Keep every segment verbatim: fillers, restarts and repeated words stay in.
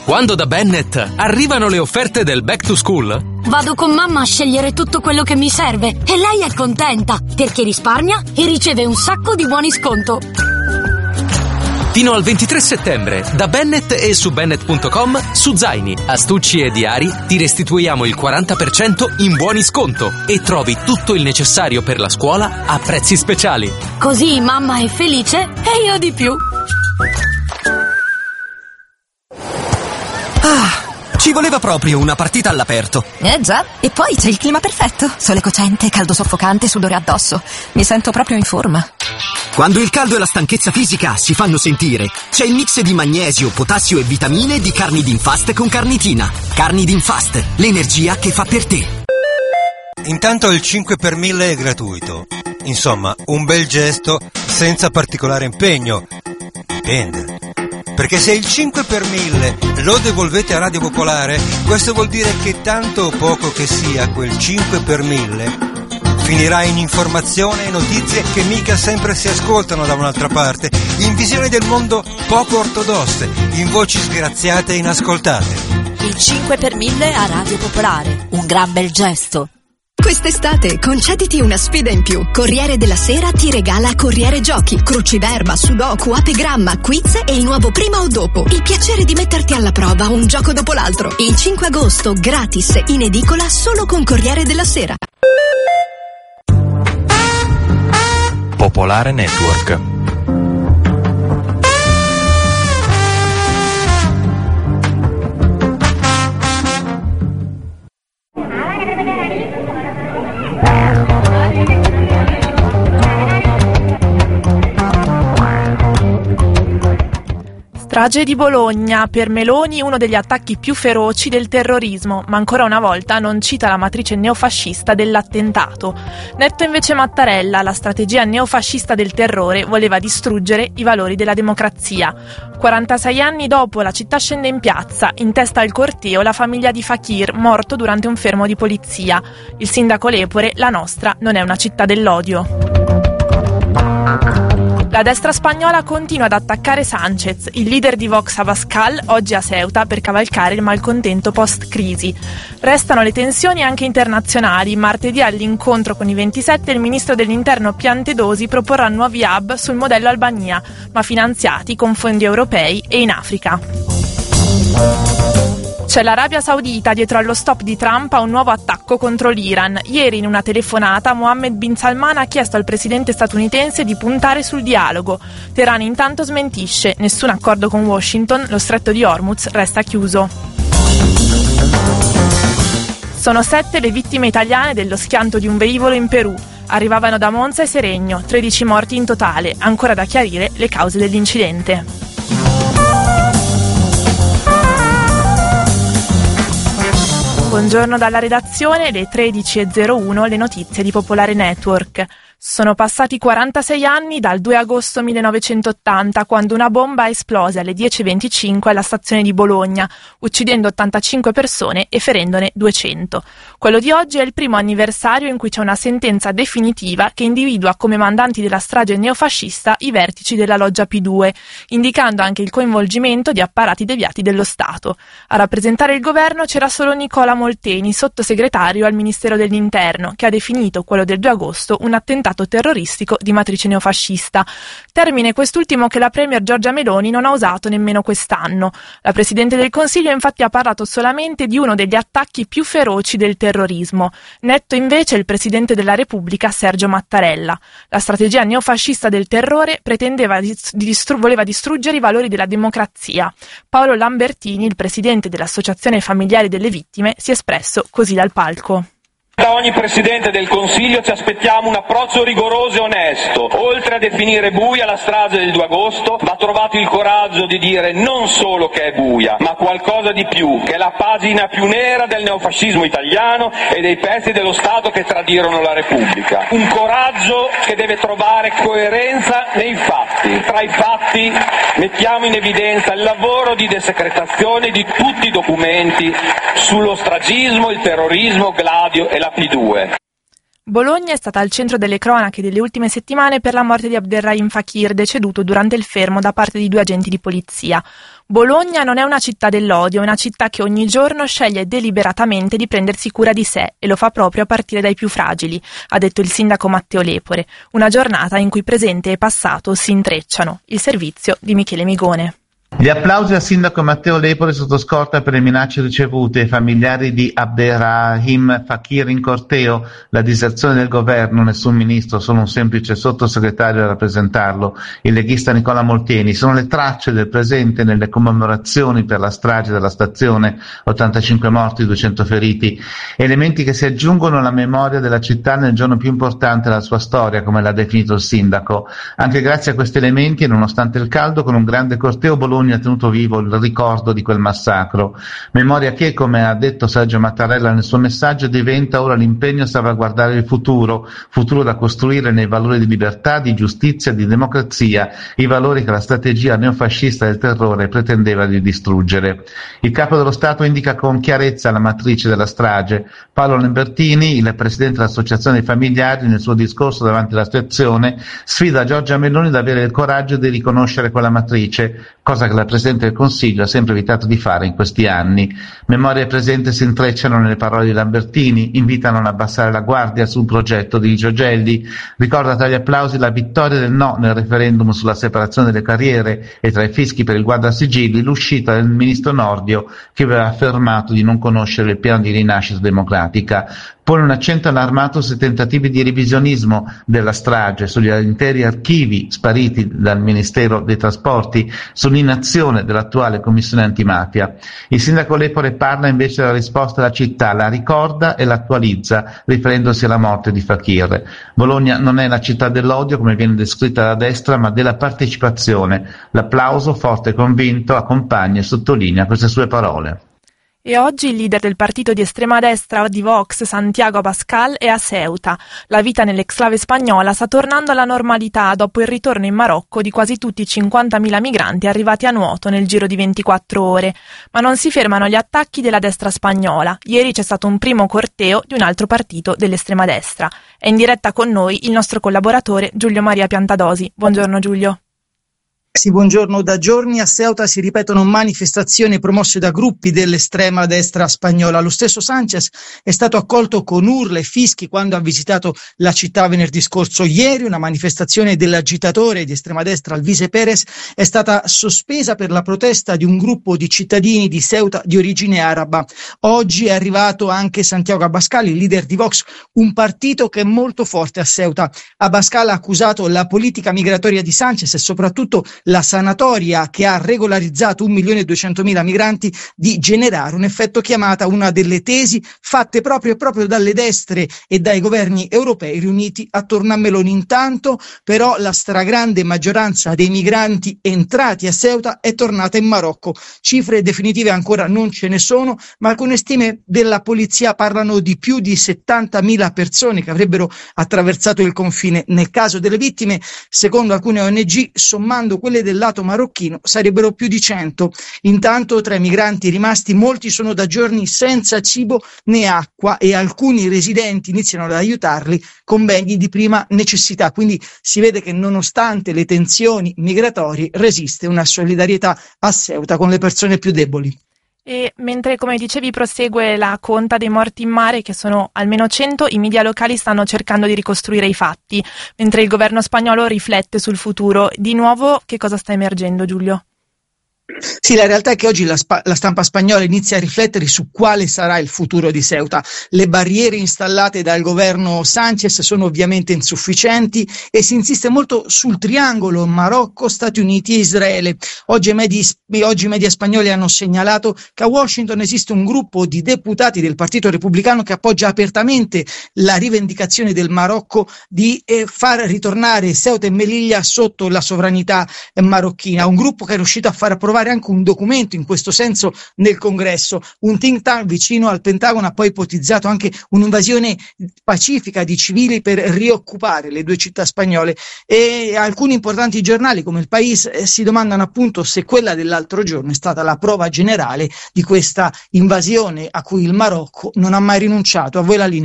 Quando da Bennett arrivano le offerte del Back to School, vado con mamma a scegliere tutto quello che mi serve e lei è contenta perché risparmia e riceve un sacco di buoni sconto. Fino al ventitré settembre, da Bennett e su Bennett punto com, su zaini, astucci e diari ti restituiamo il quaranta per cento in buoni sconto e trovi tutto il necessario per la scuola a prezzi speciali. Così mamma è felice e io di più. Ah, ci voleva proprio una partita all'aperto. Eh già, e poi c'è il clima perfetto. Sole cocente, caldo soffocante, sudore addosso. Mi sento proprio in forma. Quando il caldo e la stanchezza fisica si fanno sentire, c'è il mix di magnesio, potassio e vitamine di Carnidin-Fast con carnitina. Carnidin-Fast, l'energia che fa per te. Intanto il cinque per mille è gratuito. Insomma, un bel gesto senza particolare impegno. Dipende. Perché se il cinque per mille lo devolvete a Radio Popolare, questo vuol dire che tanto o poco che sia quel cinque per mille finirà in informazione e notizie che mica sempre si ascoltano da un'altra parte, in visioni del mondo poco ortodosse, in voci sgraziate e inascoltate. Il cinque per mille a Radio Popolare, un gran bel gesto. Quest'estate concediti una sfida in più. Corriere della Sera ti regala Corriere Giochi, cruciverba, sudoku, apigramma, quiz e il nuovo Prima o Dopo. Il piacere di metterti alla prova un gioco dopo l'altro. Il cinque agosto, gratis, in edicola solo con Corriere della Sera. Popolare Network. Strage di Bologna, per Meloni uno degli attacchi più feroci del terrorismo, ma ancora una volta non cita la matrice neofascista dell'attentato. Netto invece Mattarella, la strategia neofascista del terrore voleva distruggere i valori della democrazia. quarantasei anni dopo la città scende in piazza, in testa al corteo la famiglia di Fakir, morto durante un fermo di polizia. Il sindaco Lepore, la nostra non è una città dell'odio. La destra spagnola continua ad attaccare Sánchez, il leader di Vox Abascal, oggi a Ceuta per cavalcare il malcontento post-crisi. Restano le tensioni anche internazionali. Martedì all'incontro con i ventisette il ministro dell'interno Piantedosi proporrà nuovi hub sul modello Albania, ma finanziati con fondi europei e in Africa. C'è l'Arabia Saudita dietro allo stop di Trump a un nuovo attacco contro l'Iran. Ieri in una telefonata Mohammed bin Salman ha chiesto al presidente statunitense di puntare sul dialogo. Teheran intanto smentisce, nessun accordo con Washington, lo stretto di Hormuz resta chiuso. Sono sette le vittime italiane dello schianto di un velivolo in Perù. Arrivavano da Monza e Seregno, tredici morti in totale, ancora da chiarire le cause dell'incidente. Buongiorno dalla redazione, le tredici e zero uno, le notizie di Popolare Network. Sono passati quarantasei anni dal due agosto millenovecentottanta, quando una bomba esplose alle dieci e venticinque alla stazione di Bologna, uccidendo ottantacinque persone e ferendone duecento. Quello di oggi è il primo anniversario in cui c'è una sentenza definitiva che individua come mandanti della strage neofascista i vertici della loggia P due, indicando anche il coinvolgimento di apparati deviati dello Stato. A rappresentare il governo c'era solo Nicola Molteni, sottosegretario al Ministero dell'Interno, che ha definito quello del due agosto un attentato terroristico di matrice neofascista. Termine quest'ultimo che la premier Giorgia Meloni non ha usato nemmeno quest'anno. La Presidente del Consiglio infatti ha parlato solamente di uno degli attacchi più feroci del terrorismo. Netto invece il Presidente della Repubblica Sergio Mattarella. La strategia neofascista del terrore pretendeva di distru- voleva distruggere i valori della democrazia. Paolo Lambertini, il Presidente dell'Associazione Familiari delle Vittime, si è espresso così dal palco. Da ogni Presidente del Consiglio ci aspettiamo un approccio rigoroso e onesto. Oltre a definire buia la strage del due agosto, va trovato il coraggio di dire non solo che è buia, ma qualcosa di più, che è la pagina più nera del neofascismo italiano e dei pezzi dello Stato che tradirono la Repubblica. Un coraggio che deve trovare coerenza nei fatti. Tra i fatti mettiamo in evidenza il lavoro di desecretazione di tutti i documenti sullo stragismo, il terrorismo, Gladio e la P due. Bologna è stata al centro delle cronache delle ultime settimane per la morte di Abderrahim Fakir, deceduto durante il fermo da parte di due agenti di polizia. Bologna non è una città dell'odio, è una città che ogni giorno sceglie deliberatamente di prendersi cura di sé e lo fa proprio a partire dai più fragili, ha detto il sindaco Matteo Lepore. Una giornata in cui presente e passato si intrecciano. Il servizio di Michele Migone. Gli applausi al sindaco Matteo Lepore sotto scorta per le minacce ricevute ai familiari di Abderrahim Fakir in corteo, la diserzione del governo, nessun ministro, solo un semplice sottosegretario a rappresentarlo, il leghista Nicola Molteni. Sono le tracce del presente nelle commemorazioni per la strage della stazione, ottantacinque morti, duecento feriti, elementi che si aggiungono alla memoria della città nel giorno più importante della sua storia, come l'ha definito il sindaco. Anche grazie a questi elementi e nonostante il caldo, con un grande corteo Bologna ha tenuto vivo il ricordo di quel massacro, memoria che, come ha detto Sergio Mattarella nel suo messaggio, diventa ora l'impegno a salvaguardare il futuro, futuro da costruire nei valori di libertà, di giustizia, di democrazia, i valori che la strategia neofascista del terrore pretendeva di distruggere. Il capo dello Stato indica con chiarezza la matrice della strage. Paolo Lambertini, il presidente dell'Associazione dei Familiari, nel suo discorso davanti alla stazione, sfida Giorgia Meloni ad avere il coraggio di riconoscere quella matrice, cosa che la Presidente del Consiglio ha sempre evitato di fare in questi anni. Memoria e presente si intrecciano nelle parole di Lambertini, invitano a non abbassare la guardia sul progetto di Giogelli, ricorda tra gli applausi la vittoria del no nel referendum sulla separazione delle carriere e tra i fischi per il guardasigilli l'uscita del ministro Nordio che aveva affermato di non conoscere il piano di rinascita democratica. Pone un accento allarmato sui tentativi di revisionismo della strage, sugli interi archivi spariti dal Ministero dei Trasporti, sull'inazione dell'attuale Commissione Antimafia. Il sindaco Lepore parla invece della risposta della città, la ricorda e l'attualizza, riferendosi alla morte di Fakir. Bologna non è la città dell'odio, come viene descritta da destra, ma della partecipazione. L'applauso forte e convinto accompagna e sottolinea queste sue parole. E oggi il leader del partito di estrema destra di Vox, Santiago Abascal, è a Ceuta. La vita nell'exclave spagnola sta tornando alla normalità dopo il ritorno in Marocco di quasi tutti i cinquantamila migranti arrivati a nuoto nel giro di ventiquattro ore. Ma non si fermano gli attacchi della destra spagnola. Ieri c'è stato un primo corteo di un altro partito dell'estrema destra. È in diretta con noi il nostro collaboratore Giulio Maria Piantadosi. Buongiorno Giulio. Sì, buongiorno. Da giorni a Ceuta si ripetono manifestazioni promosse da gruppi dell'estrema destra spagnola. Lo stesso Sánchez è stato accolto con urla e fischi quando ha visitato la città venerdì scorso. Ieri una manifestazione dell'agitatore di estrema destra Alvise Pérez è stata sospesa per la protesta di un gruppo di cittadini di Ceuta di origine araba. Oggi è arrivato anche Santiago Abascal, il leader di Vox, un partito che è molto forte a Ceuta. Abascal ha accusato la politica migratoria di Sánchez e soprattutto la sanatoria che ha regolarizzato un milione e duecentomila migranti di generare un effetto chiamata, una delle tesi fatte proprio e proprio dalle destre e dai governi europei riuniti attorno a Meloni. Intanto però la stragrande maggioranza dei migranti entrati a Ceuta è tornata in Marocco. Cifre definitive ancora non ce ne sono, ma alcune stime della polizia parlano di più di settantamila persone che avrebbero attraversato il confine. Nel caso delle vittime, secondo alcune O N G, sommando quelle del lato marocchino, sarebbero più di cento. Intanto tra i migranti rimasti molti sono da giorni senza cibo né acqua e alcuni residenti iniziano ad aiutarli con beni di prima necessità. Quindi si vede che nonostante le tensioni migratorie resiste una solidarietà a Ceuta con le persone più deboli. E mentre, come dicevi, prosegue la conta dei morti in mare, che sono almeno cento, i media locali stanno cercando di ricostruire i fatti, mentre il governo spagnolo riflette sul futuro. Di nuovo, che cosa sta emergendo, Giulio? Sì, la realtà è che oggi la, spa- la stampa spagnola inizia a riflettere su quale sarà il futuro di Ceuta. Le barriere installate dal governo Sánchez sono ovviamente insufficienti e si insiste molto sul triangolo Marocco, Stati Uniti e Israele. Oggi i media, oggi i media spagnoli hanno segnalato che a Washington esiste un gruppo di deputati del Partito Repubblicano che appoggia apertamente la rivendicazione del Marocco di eh, far ritornare Ceuta e Melilla sotto la sovranità eh, marocchina. Un gruppo che è riuscito a far approvare anche un documento in questo senso nel Congresso. Un think tank vicino al Pentagono ha poi ipotizzato anche un'invasione pacifica di civili per rioccupare le due città spagnole, e alcuni importanti giornali come il País eh, si domandano appunto se quella dell'altro giorno è stata la prova generale di questa invasione a cui il Marocco non ha mai rinunciato. A voi la linea.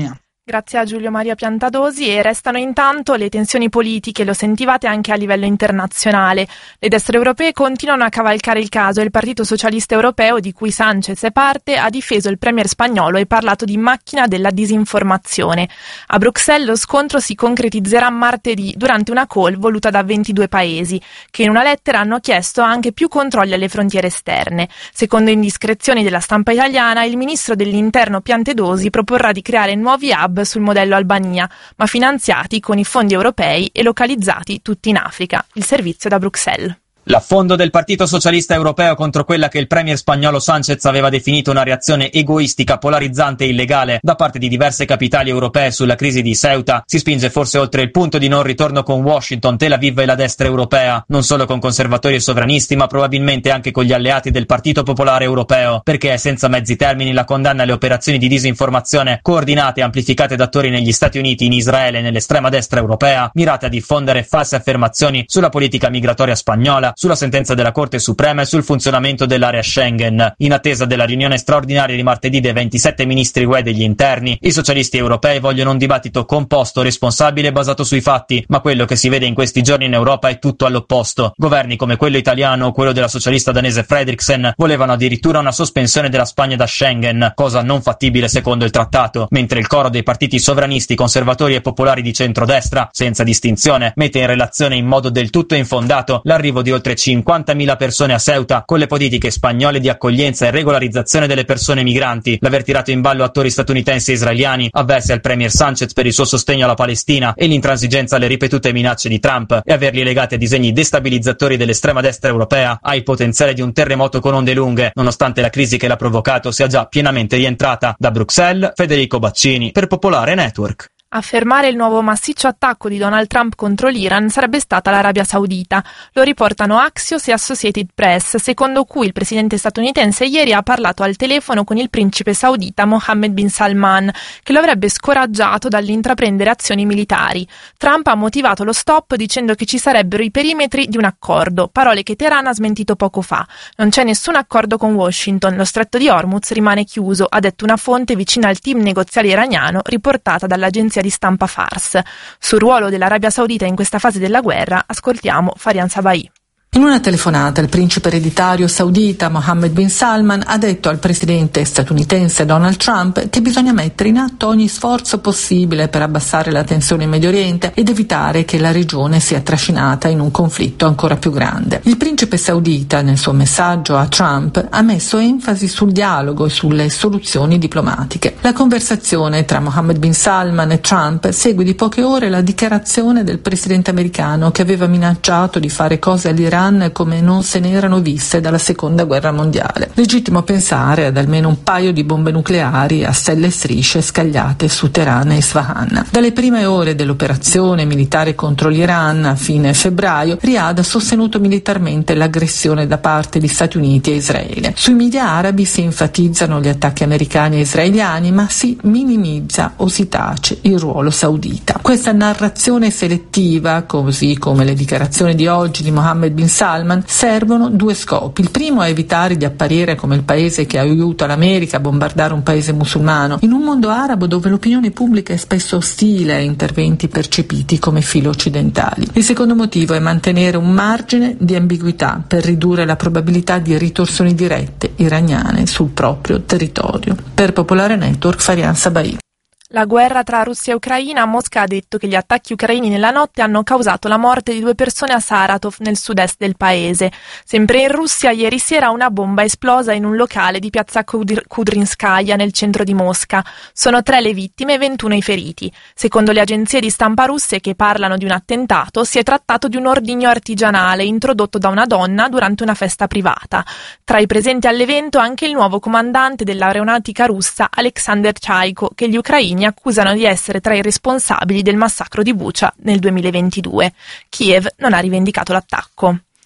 Grazie a Giulio Maria Piantadosi. E restano intanto le tensioni politiche, lo sentivate anche a livello internazionale. Le destre europee continuano a cavalcare il caso e il Partito Socialista Europeo, di cui Sanchez è parte, ha difeso il premier spagnolo e parlato di macchina della disinformazione. A Bruxelles lo scontro si concretizzerà martedì durante una call voluta da ventidue paesi, che in una lettera hanno chiesto anche più controlli alle frontiere esterne. Secondo indiscrezioni della stampa italiana, il ministro dell'Interno Piantadosi proporrà di creare nuovi hub sul modello Albania, ma finanziati con i fondi europei e localizzati tutti in Africa. Il servizio da Bruxelles. L'affondo del Partito Socialista Europeo contro quella che il premier spagnolo Sanchez aveva definito una reazione egoistica, polarizzante e illegale da parte di diverse capitali europee sulla crisi di Ceuta si spinge forse oltre il punto di non ritorno con Washington, Tel Aviv e la destra europea, non solo con conservatori e sovranisti, ma probabilmente anche con gli alleati del Partito Popolare Europeo, perché è senza mezzi termini la condanna alle operazioni di disinformazione coordinate e amplificate da attori negli Stati Uniti, in Israele e nell'estrema destra europea, mirate a diffondere false affermazioni sulla politica migratoria spagnola, sulla sentenza della Corte Suprema e sul funzionamento dell'area Schengen. In attesa della riunione straordinaria di martedì dei ventisette ministri U E degli interni, i socialisti europei vogliono un dibattito composto, responsabile e basato sui fatti, ma quello che si vede in questi giorni in Europa è tutto all'opposto. Governi come quello italiano o quello della socialista danese Fredriksen volevano addirittura una sospensione della Spagna da Schengen, cosa non fattibile secondo il trattato, mentre il coro dei partiti sovranisti, conservatori e popolari di centrodestra, senza distinzione, mette in relazione in modo del tutto infondato l'arrivo di oltre cinquantamila persone a Ceuta con le politiche spagnole di accoglienza e regolarizzazione delle persone migranti, l'aver tirato in ballo attori statunitensi e israeliani avversi al premier Sanchez per il suo sostegno alla Palestina e l'intransigenza alle ripetute minacce di Trump e averli legati a disegni destabilizzatori dell'estrema destra europea ha il potenziale di un terremoto con onde lunghe, nonostante la crisi che l'ha provocato sia già pienamente rientrata. Da Bruxelles, Federico Baccini per Popolare Network. A fermare il nuovo massiccio attacco di Donald Trump contro l'Iran sarebbe stata l'Arabia Saudita. Lo riportano Axios e Associated Press, secondo cui il presidente statunitense ieri ha parlato al telefono con il principe saudita Mohammed bin Salman, che lo avrebbe scoraggiato dall'intraprendere azioni militari. Trump ha motivato lo stop dicendo che ci sarebbero i perimetri di un accordo, parole che Teheran ha smentito poco fa. Non c'è nessun accordo con Washington, lo stretto di Hormuz rimane chiuso, ha detto una fonte vicina al team negoziale iraniano riportata dall'agenzia di stampa Fars. Sul ruolo dell'Arabia Saudita in questa fase della guerra ascoltiamo Farian Sabai. In una telefonata il principe ereditario saudita Mohammed bin Salman ha detto al presidente statunitense Donald Trump che bisogna mettere in atto ogni sforzo possibile per abbassare la tensione in Medio Oriente ed evitare che la regione sia trascinata in un conflitto ancora più grande. Il principe saudita nel suo messaggio a Trump ha messo enfasi sul dialogo e sulle soluzioni diplomatiche. La conversazione tra Mohammed bin Salman e Trump segue di poche ore la dichiarazione del presidente americano che aveva minacciato di fare cose all'Iran come non se ne erano viste dalla seconda guerra mondiale. Legittimo pensare ad almeno un paio di bombe nucleari a stelle e strisce scagliate su Teheran e Isfahan. Dalle prime ore dell'operazione militare contro l'Iran a fine febbraio, Riyadh ha sostenuto militarmente l'aggressione da parte di Stati Uniti e Israele. Sui media arabi si enfatizzano gli attacchi americani e israeliani, ma si minimizza o si tace il ruolo saudita. Questa narrazione selettiva, così come le dichiarazioni di oggi di Mohammed bin Salman, servono due scopi. Il primo è evitare di apparire come il paese che aiuta l'America a bombardare un paese musulmano in un mondo arabo dove l'opinione pubblica è spesso ostile a interventi percepiti come filo occidentali. Il secondo motivo è mantenere un margine di ambiguità per ridurre la probabilità di ritorsioni dirette iraniane sul proprio territorio. Per Popolare Network, Farian Sabai. La guerra tra Russia e Ucraina, Mosca ha detto che gli attacchi ucraini nella notte hanno causato la morte di due persone a Saratov, nel sud-est del paese. Sempre in Russia, ieri sera una bomba è esplosa in un locale di piazza Kudrinskaya, nel centro di Mosca. Sono tre le vittime e ventuno i feriti. Secondo le agenzie di stampa russe che parlano di un attentato, si è trattato di un ordigno artigianale introdotto da una donna durante una festa privata. Tra i presenti all'evento anche il nuovo comandante dell'aeronautica russa, Alexander Chaiko, che gli ucraini accusano di essere tra i responsabili del massacro di Bucha nel duemilaventidue. Kiev non ha rivendicato l'attacco.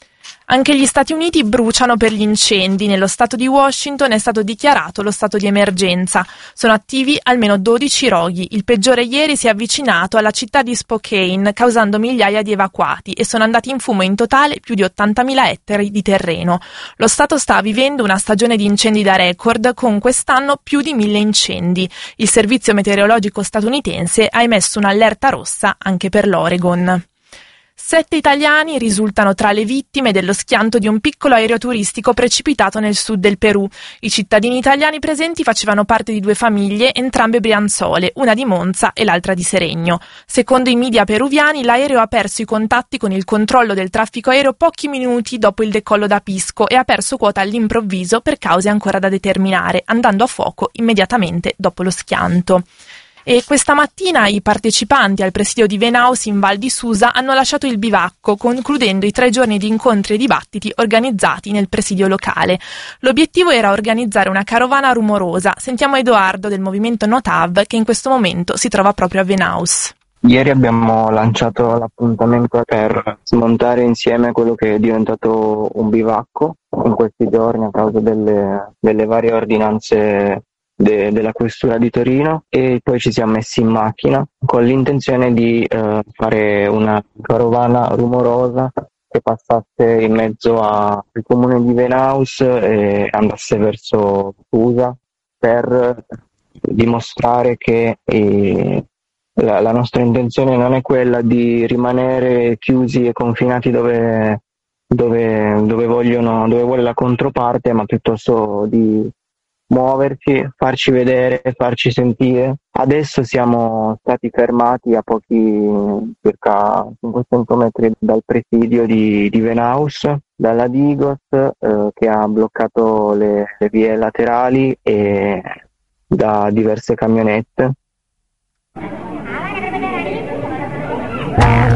Anche gli Stati Uniti bruciano per gli incendi. Nello stato di Washington è stato dichiarato lo stato di emergenza. Sono attivi almeno dodici roghi. Il peggiore ieri si è avvicinato alla città di Spokane, causando migliaia di evacuati, e sono andati in fumo in totale più di ottantamila ettari di terreno. Lo stato sta vivendo una stagione di incendi da record, con quest'anno più di mille incendi. Il servizio meteorologico statunitense ha emesso un'allerta rossa anche per l'Oregon. Sette italiani risultano tra le vittime dello schianto di un piccolo aereo turistico precipitato nel sud del Perù. I cittadini italiani presenti facevano parte di due famiglie, entrambe brianzole, una di Monza e l'altra di Seregno. Secondo i media peruviani, l'aereo ha perso i contatti con il controllo del traffico aereo pochi minuti dopo il decollo da Pisco e ha perso quota all'improvviso per cause ancora da determinare, andando a fuoco immediatamente dopo lo schianto. E questa mattina i partecipanti al presidio di Venaus in Val di Susa hanno lasciato il bivacco, concludendo i tre giorni di incontri e dibattiti organizzati nel presidio locale. L'obiettivo era organizzare una carovana rumorosa. Sentiamo Edoardo del movimento Notav, che in questo momento si trova proprio a Venaus. Ieri abbiamo lanciato l'appuntamento per smontare insieme quello che è diventato un bivacco in questi giorni a causa delle, delle varie ordinanze De, della questura di Torino, e poi ci siamo messi in macchina con l'intenzione di eh, fare una carovana rumorosa che passasse in mezzo al comune di Venaus e andasse verso Susa per dimostrare che eh, la, la nostra intenzione non è quella di rimanere chiusi e confinati dove, dove, dove, vogliono, dove vuole la controparte, ma piuttosto di muoverci, farci vedere, farci sentire. Adesso siamo stati fermati a pochi, circa cinquecento metri dal presidio di, di Venaus, dalla Digos eh, che ha bloccato le, le vie laterali e da diverse camionette.